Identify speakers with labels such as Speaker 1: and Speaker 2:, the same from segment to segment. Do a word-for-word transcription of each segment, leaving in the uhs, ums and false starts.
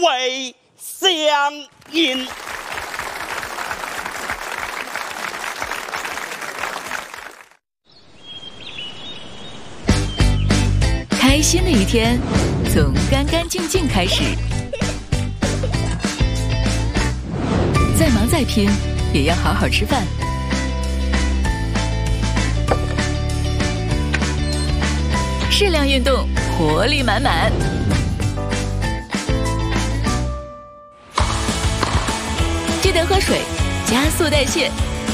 Speaker 1: 为乡音。
Speaker 2: 开心的一天，从干干净净开始。再忙再拼，也要好好吃饭。适量运动，活力满满。记得喝水，加速代谢。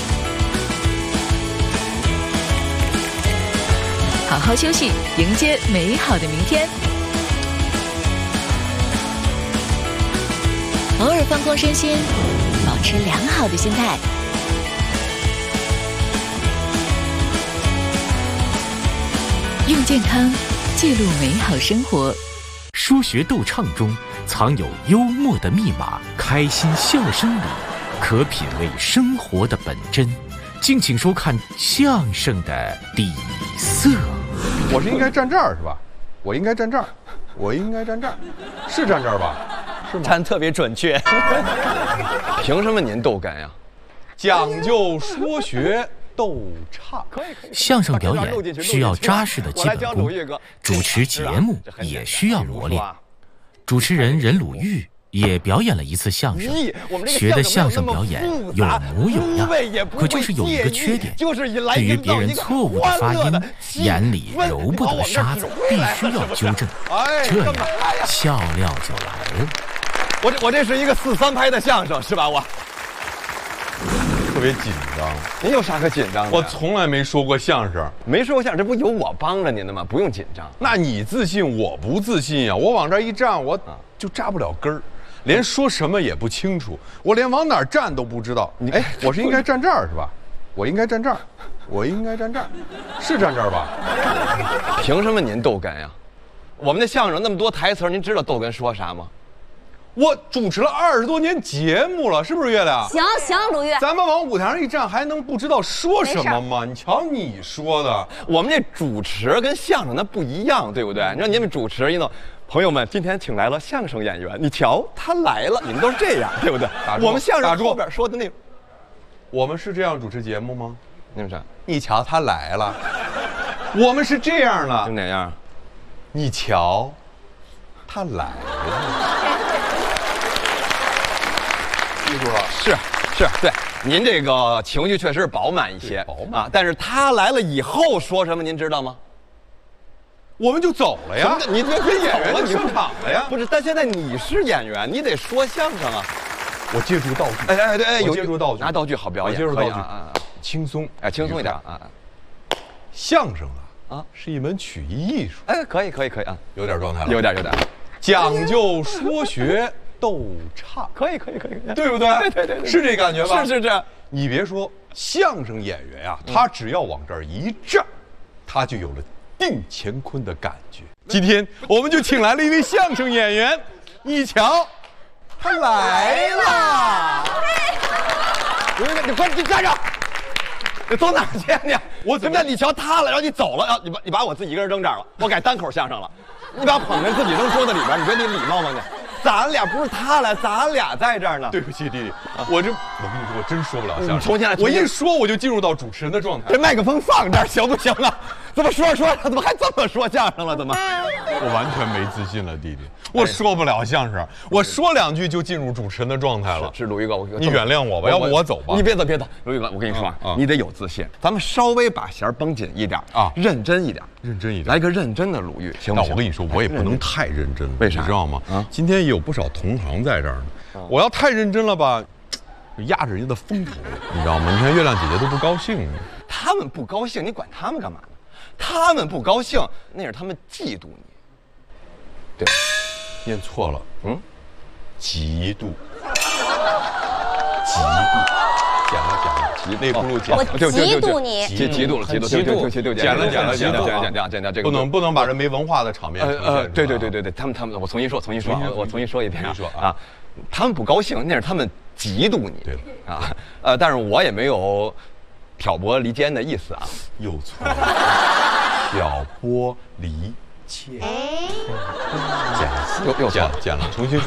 Speaker 2: 好好休息，迎接美好的明天。偶尔放空身心，保持良好的心态。用健康记录美好生活。
Speaker 3: 说学逗唱中藏有幽默的密码，开心笑声里可品味生活的本真。敬请收看相声的底色。
Speaker 4: 我是应该站这儿是吧？我应该站这儿，我应该站这儿，是站这儿吧？是吗？
Speaker 5: 站特别准确。凭什么您逗哏呀？
Speaker 4: 讲究说学逗唱。
Speaker 3: 相声表演需要扎实的基本功，主持节目也需要磨练。主持人任鲁豫也表演了一次相声，学的相声表演有模有样，可就是有一个缺点，对于别人错误的发音，眼里揉不得沙子，必须要纠正，这样笑料就来了。
Speaker 5: 我这我这是一个四三拍的相声是吧？我
Speaker 4: 特别紧张。
Speaker 5: 您有啥可紧张的？
Speaker 4: 我从来没说过相声，
Speaker 5: 没说过相声，这不有我帮着您的吗？不用紧张。
Speaker 4: 那你自信，我不自信呀、啊！我往这一站，我就扎不了根儿。连说什么也不清楚，我连往哪儿站都不知道。哎，我是应该站这儿是吧？我应该站这儿，我应该站这儿，是站这儿吧？
Speaker 5: 凭什么您逗哏呀？我们那相声那么多台词，您知道逗哏说啥吗？
Speaker 4: 我主持了二十多年节目了，是不是月亮？
Speaker 6: 行行，鲁豫，
Speaker 4: 咱们往舞台上一站，还能不知道说什么吗？你瞧你说的，
Speaker 5: 我们这主持跟相声那不一样，对不对？你说你们主持一弄。朋友们，今天请来了相声演员，你瞧他来了，你们都是这样，对不对？我们相声后边说的那，
Speaker 4: 我们是这样主持节目吗？
Speaker 5: 你们啥？
Speaker 4: 你瞧他来了，我们是这样的，
Speaker 5: 是哪样？
Speaker 4: 你瞧他来了，记住了？
Speaker 5: 是是，对，您这个情绪确实是饱满一些，
Speaker 4: 饱满
Speaker 5: 啊。但是他来了以后说什么，您知道吗？
Speaker 4: 我们就走了呀！
Speaker 5: 你这跟演员
Speaker 4: 就上场了呀？
Speaker 5: 不是，但现在你是演员，你得说相声啊。
Speaker 4: 我借助道具，
Speaker 5: 哎哎对哎，有
Speaker 4: 借助道具，
Speaker 5: 拿道具好表演，
Speaker 4: 我借助道具
Speaker 5: 啊，
Speaker 4: 轻松，
Speaker 5: 哎，轻松一点啊。
Speaker 4: 相声啊
Speaker 5: 啊
Speaker 4: 是一门曲艺艺术，
Speaker 5: 哎，可以可以可以啊，
Speaker 4: 有点状态了，
Speaker 5: 有点有点，
Speaker 4: 讲究说学逗唱，
Speaker 5: 可以可以可以，
Speaker 4: 对不对？
Speaker 5: 对对对，
Speaker 4: 是这感觉吧？
Speaker 5: 是是是。
Speaker 4: 你别说，相声演员呀，他只要往这儿一站，他就有了定乾坤的感觉。今天我们就请来了一位相声演员，你瞧，他来了。
Speaker 5: 你你快你站着！你走哪去啊你？
Speaker 4: 我怎么？
Speaker 5: 那你瞧他了，然后你走了，然后你把你把我自己一个人扔这儿了，我改单口相声了。你把捧哏自己扔桌子里边，你觉得你礼貌吗你？咱俩不是他来，咱俩在这儿呢。
Speaker 4: 对不起，弟弟，我这我跟你说，我真说不了相声。
Speaker 5: 重新来，
Speaker 4: 我一说我就进入到主持人的状态。
Speaker 5: 这麦克风放这儿行不行啊？怎么说着说着怎么还这么说相声了？怎么？
Speaker 4: 我完全没自信了，弟弟，我说不了相声，我说两句就进入主持人的状态了。
Speaker 5: 是鲁豫哥，
Speaker 4: 你原谅我吧，要不我走吧。
Speaker 5: 你别走，别走，鲁豫哥，我跟你说啊，你得有自信，咱们稍微把弦绷紧一点啊，认真一点，
Speaker 4: 认真一点，
Speaker 5: 来个认真的鲁豫，行不行？
Speaker 4: 那我跟你说，我也不能太认真，
Speaker 5: 为啥？
Speaker 4: 你知道吗？
Speaker 5: 啊，
Speaker 4: 今天也有不少同行在这儿呢，我要太认真了吧，压着人家的风头，你知道吗？你看月亮姐姐都不高兴，
Speaker 5: 他们不高兴，你管他们干嘛呢？他们不高兴，那是他们嫉妒你。对，
Speaker 4: 念错了，嗯，嫉妒，嫉妒，剪了剪了，嫉那不如剪，
Speaker 6: 我嫉妒你，
Speaker 5: 嫉嫉妒了，嫉妒，嫉妒，嫉妒，
Speaker 4: 剪了剪了剪了
Speaker 5: 剪剪剪剪这个
Speaker 4: 不能不能把这没文化的场面，
Speaker 5: 呃呃，对对对对对，他们他们，我重新说，重新说，我重新说一遍啊
Speaker 4: 说
Speaker 5: 啊，他们不高兴，那是他们嫉妒你，
Speaker 4: 对了
Speaker 5: 啊，呃，但是我也没有挑拨离间的意思啊，
Speaker 4: 又错了，挑拨离间，剪了，
Speaker 5: 又又错了，
Speaker 4: 剪了，重新说。